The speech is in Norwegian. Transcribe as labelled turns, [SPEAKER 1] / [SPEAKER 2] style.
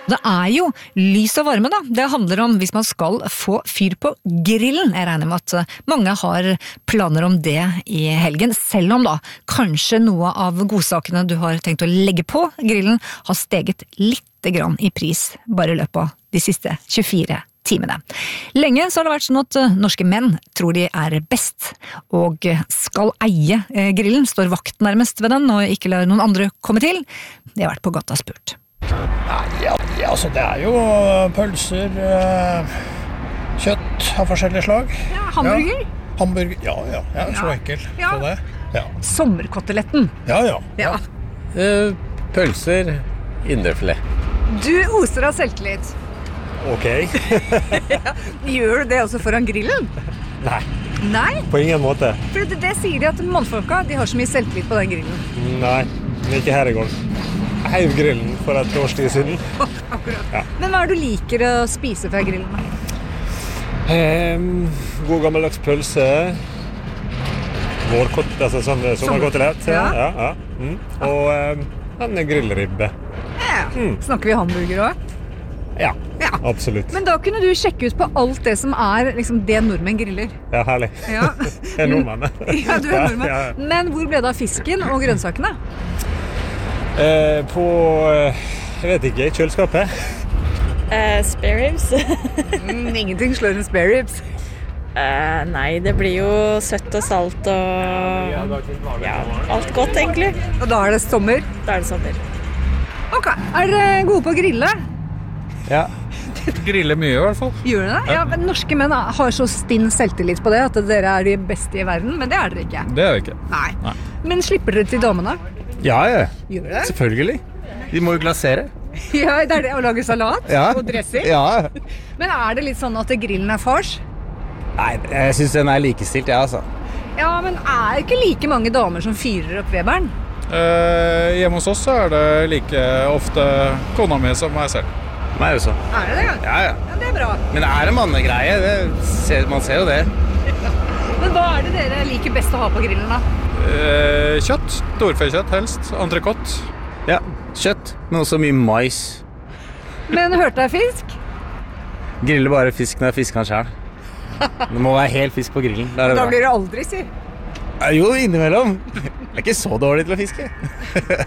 [SPEAKER 1] Det jo lys og varme da. Det handler om hvis man skal få fyr på grillen. Jeg regner med at mange har planer om det i helgen, selv om da kanskje noe av godsakene du har tenkt å legge på grillen har steget litt grann i pris bare i løpet av de siste 24 timene. Lenge så har det vært sånn at norske menn tror de best og skal eie grillen, står vakt nærmest ved den og ikke lar noen andre komme til. Det har vært på godt av spurt.
[SPEAKER 2] Ja, altså det jo pølser, kjøtt av forskjellige slag.
[SPEAKER 1] Ja, hamburger?
[SPEAKER 2] Ja, hamburger, ja, så enkel.
[SPEAKER 1] Ja.
[SPEAKER 2] Så det. Ja.
[SPEAKER 1] Sommerkoteletten.
[SPEAKER 2] Ja.
[SPEAKER 3] Pølser, indrefilet.
[SPEAKER 1] Du oser av selvtillit.
[SPEAKER 3] Ok.
[SPEAKER 1] Gjør du det også foran grillen?
[SPEAKER 3] Nei,
[SPEAKER 1] Nei?
[SPEAKER 3] på ingen måte.
[SPEAKER 1] For det sier de at mannfolka, de har så mye selvtillit på den grillen.
[SPEAKER 3] Nei, men ikke her i går. Jeg heiv grillen for et års tid siden.
[SPEAKER 1] Akkurat.
[SPEAKER 3] Ja.
[SPEAKER 1] Men hva du liker å spise fra grillen?
[SPEAKER 3] God gammeldags pølse. Altså sommerkotelett. Ja. Og en grillribbe.
[SPEAKER 1] Ja. Snakker vi hamburger også?
[SPEAKER 3] Ja, absolutt.
[SPEAKER 1] Men da kunne du sjekke ut på alt det som liksom det nordmenn griller.
[SPEAKER 3] Ja, herlig.
[SPEAKER 1] Ja.
[SPEAKER 3] Jeg nordmann.
[SPEAKER 1] Ja, du nordmann.
[SPEAKER 3] Ja.
[SPEAKER 1] Men hvor ble det av fisken og grønnsakene?
[SPEAKER 3] På, jeg vet ikke, kjøleskapet.
[SPEAKER 4] Spare ribs.
[SPEAKER 1] Ingenting slår en spare ribs.
[SPEAKER 4] Nei, det blir jo søtt og salt og alt godt egentlig.
[SPEAKER 1] Og da det sommer?
[SPEAKER 4] Da det sommer.
[SPEAKER 1] Ok, dere gode på å grille?
[SPEAKER 3] Ja, griller mye i hvert fall.
[SPEAKER 1] Gjør dere det? Ja, men norske menn har så stinn selvtillit på det, at dere de beste i verden, men det dere ikke.
[SPEAKER 3] Det vi ikke.
[SPEAKER 1] Nei. Men slipper dere til damene?
[SPEAKER 3] Ja,
[SPEAKER 1] Gjør dere det?
[SPEAKER 3] selvfølgelig. De må jo glasere.
[SPEAKER 1] Ja, det det å lage salat
[SPEAKER 3] Ja.
[SPEAKER 1] og dressing.
[SPEAKER 3] Ja.
[SPEAKER 1] Men det litt sånn at grillen fars?
[SPEAKER 3] Nei, jeg synes den likestilt, altså.
[SPEAKER 1] Ja, men ikke like mange damer som fyrer opp Weberen?
[SPEAKER 3] Hjemme hos oss så det like ofte kona mi som meg selv. Meg også.
[SPEAKER 1] Det det?
[SPEAKER 3] Ja.
[SPEAKER 1] Ja, det bra.
[SPEAKER 3] Men det en mannegreie, man ser jo det.
[SPEAKER 1] Men hva det dere liker best å ha på grillen da?
[SPEAKER 3] Kjøtt, storfekjøtt helst, entrecôte. Ja, kjøtt, men også mye mais.
[SPEAKER 1] Men hørte jeg fisk?
[SPEAKER 3] Griller bare fisk når jeg fisker den selv. Det må være helt fisk på grillen. Da
[SPEAKER 1] blir det aldri, si.
[SPEAKER 3] Jo, innimellom. Det ikke så dårlig til å fiske.